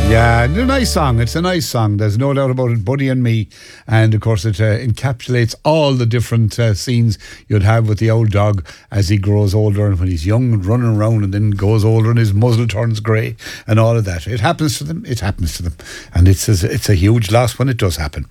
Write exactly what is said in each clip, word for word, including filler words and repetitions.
Yeah, a nice song. It's a nice song. There's no doubt about it. Buddy and Me. And of course, it uh, encapsulates all the different uh, scenes you'd have with the old dog as he grows older and when he's young and running around and then goes older and his muzzle turns grey and all of that. It happens to them. It happens to them. And it's a, it's a huge loss when it does happen.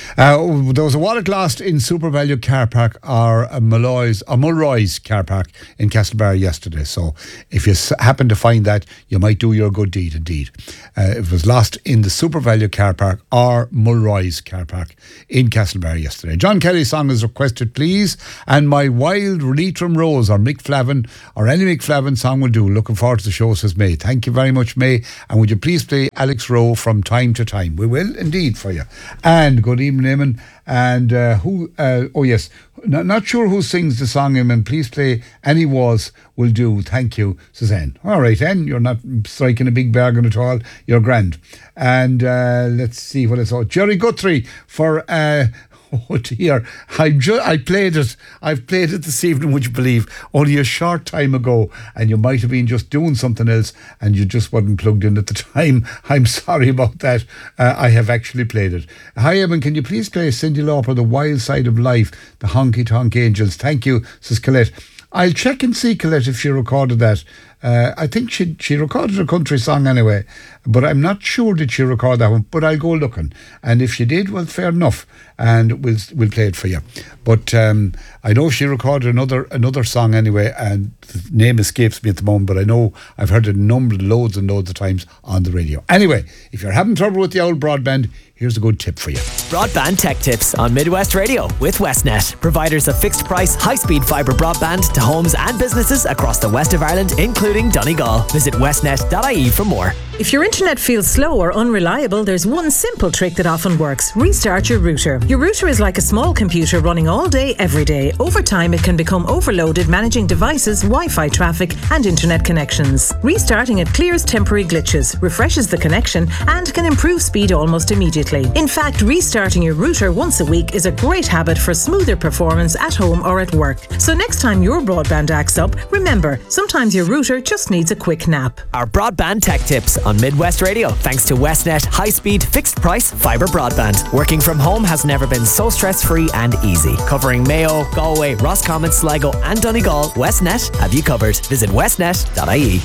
Uh, there was a wallet lost in Super Value Car Park or uh, Malloy's, or Mulroy's Car Park in Castlebar yesterday. So if you s- happen to find that, you might do your good deed indeed. Uh, it was lost in the Super Value Car Park or Mulroy's Car Park in Castlebar yesterday. John Kelly's song is requested, please, and My Wild Leitrim Rose or Mick Flavin or any Mick Flavin song will do. Looking forward to the show, says May. Thank you very much, May. And would you please play Alex Rowe From Time to Time? We will indeed for you. And good evening, Eamon. And uh, who, uh, oh yes, not, not sure who sings the song, Eamon. Please play Any Was Will Do. Thank you, Suzanne. All right, Anne, you're not striking a big bargain at all. You're grand. And uh, let's see what I saw. Jerry Guthrie for... Uh, Oh dear, I ju- I played it. I've played it this evening, would you believe? Only a short time ago, and you might have been just doing something else, and you just wasn't plugged in at the time. I'm sorry about that. Uh, I have actually played it. Hi, Evan. Can you please play Cyndi Lauper, The Wild Side of Life, The Honky Tonk Angels? Thank you, says Colette. I'll check and see, Colette, if she recorded that. Uh, I think she she recorded a country song anyway, but I'm not sure did she record that one, but I'll go looking. And if she did, well, fair enough, and we'll we'll play it for you. But um, I know she recorded another another song anyway, and the name escapes me at the moment, but I know I've heard it numbered loads and loads of times on the radio. Anyway, if you're having trouble with the old broadband, here's a good tip for you. Broadband Tech Tips on Midwest Radio with Westnet, providers of fixed price, high-speed fibre broadband to homes and businesses across the west of Ireland, including Donegal. Visit westnet dot I E for more. If your internet feels slow or unreliable, there's one simple trick that often works. Restart your router. Your router is like a small computer running all day, every day. Over time, it can become overloaded managing devices, Wi-Fi traffic and internet connections. Restarting it clears temporary glitches, refreshes the connection and can improve speed almost immediately. In fact, restarting your router once a week is a great habit for smoother performance at home or at work. So next time your broadband acts up, remember, sometimes your router just needs a quick nap. Our Broadband Tech Tips on Midwest Radio, thanks to Westnet high-speed, fixed-price fibre broadband. Working from home has never been so stress-free and easy. Covering Mayo, Galway, Roscommon, Sligo and Donegal, Westnet have you covered. Visit westnet dot I E.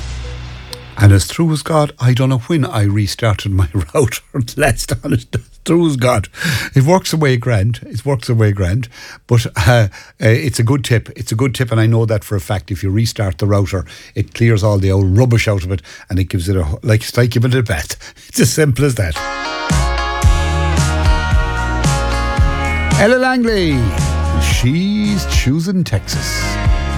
And as true as God, I don't know when I restarted my router. Let's be honest, as true as God. It works away grand. It works away grand. But uh, uh, it's a good tip. It's a good tip, and I know that for a fact. If you restart the router, it clears all the old rubbish out of it, and it gives it a, like, it's like giving it a bath. It's as simple as that. Ella Langley. She's choosing Texas.